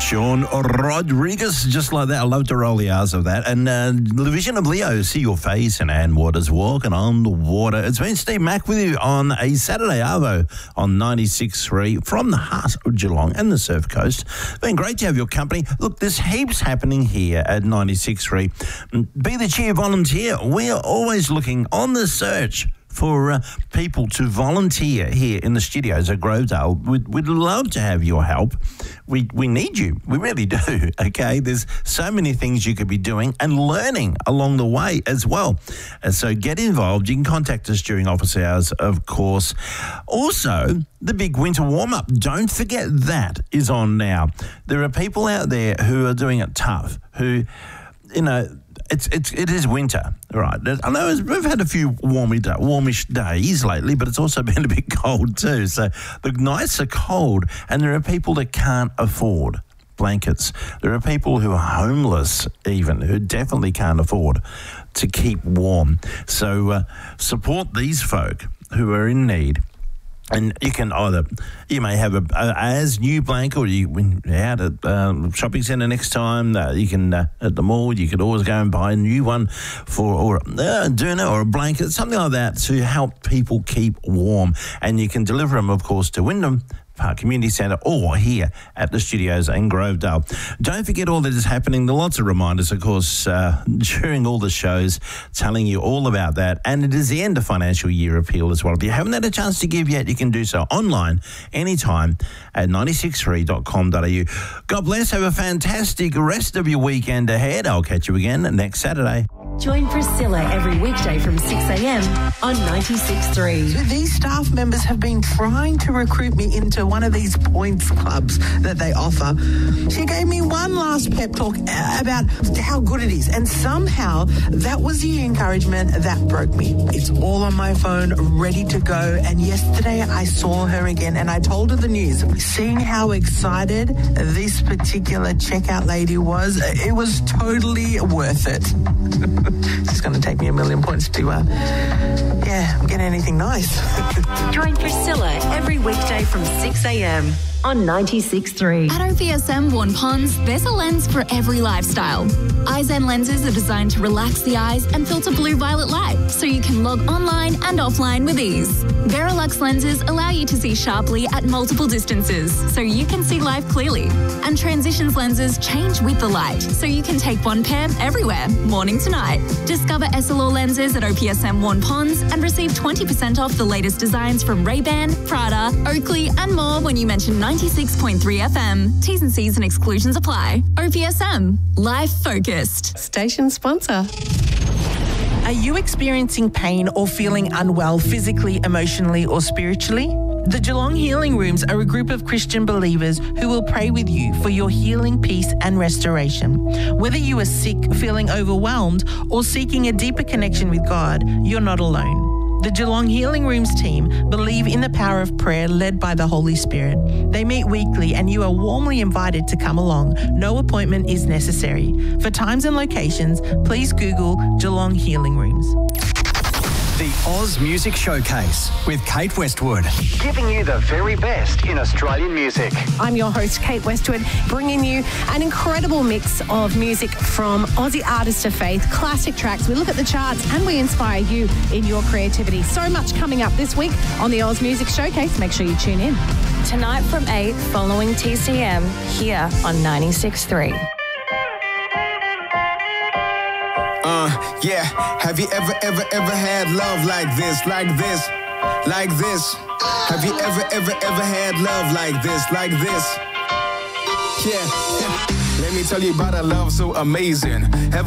Sean Rodriguez, just like that. I love to roll the R's of that. And the vision of Leo, see your face and Ann Waters walking on the water. It's been Steve Mack with you on a Saturday Arvo on 96.3 from the heart of Geelong and the Surf Coast. Been great to have your company. Look, there's heaps happening here at 96.3. Be the Cheer volunteer. We are always looking on the search for people to volunteer here in the studios at Grovedale. We'd love to have your help. We need you. We really do, okay? There's so many things you could be doing and learning along the way as well. And so get involved. You can contact us during office hours, of course. Also, the big winter warm-up. Don't forget that is on now. There are people out there who are doing it tough, who, you know, it is winter, right? I know we've had a few warmish days lately, but it's also been a bit cold too. So the nights are cold, and there are people that can't afford blankets. There are people who are homeless even, who definitely can't afford to keep warm. So support these folk who are in need. And you can you may have a as new blanket, or when you're out at shopping centre next time, you can, at the mall, you could always go and buy a new one or a doona or a blanket, something like that to help people keep warm. And you can deliver them, of course, to Wyndham Park Community Centre or here at the studios in Grovedale. Don't forget all that is happening. There are lots of reminders, of course, during all the shows, telling you all about that. And it is the end of financial year appeal as well. If you haven't had a chance to give yet, you can do so online anytime at 963.com.au. God bless. Have a fantastic rest of your weekend ahead. I'll catch you again next Saturday. Join Priscilla every weekday from 6 a.m. on 96.3. So these staff members have been trying to recruit me into one of these points clubs that they offer. She gave me one last pep talk about how good it is, and somehow that was the encouragement that broke me. It's all on my phone, ready to go, and yesterday I saw her again and I told her the news. Seeing how excited this particular checkout lady was, it was totally worth it. It's going to take me 1,000,000 points to, get anything nice. Join Priscilla every weekday from 6 a.m. on 96.3. At OPSM Vaughan Ponds, there's a lens for every lifestyle. Eyezen lenses are designed to relax the eyes and filter blue-violet light, so you can log online and offline with ease. Verilux lenses allow you to see sharply at multiple distances, so you can see life clearly. And Transitions lenses change with the light, so you can take one pair everywhere, morning to night. Discover Essilor lenses at OPSM Vaughan Ponds and receive 20% off the latest designs from Ray-Ban, Prada, Oakley and more when you mention 96.3 FM. T's and C's and exclusions apply. OPSM. Life focused. Station sponsor. Are you experiencing pain or feeling unwell physically, emotionally or spiritually? The Geelong Healing Rooms are a group of Christian believers who will pray with you for your healing, peace and restoration. Whether you are sick, feeling overwhelmed or seeking a deeper connection with God, you're not alone. The Geelong Healing Rooms team believe in the power of prayer led by the Holy Spirit. They meet weekly and you are warmly invited to come along. No appointment is necessary. For times and locations, please Google Geelong Healing Rooms. The Oz Music Showcase with Kate Westwood, giving you the very best in Australian music. I'm your host, Kate Westwood, bringing you an incredible mix of music from Aussie artists of faith, classic tracks. We look at the charts and we inspire you in your creativity. So much coming up this week on the Oz Music Showcase. Make sure you tune in. Tonight from 8, following TCM, here on 96.3. Yeah, have you ever had love like this? Have you ever had love like this? Yeah. Let me tell you about a love so amazing.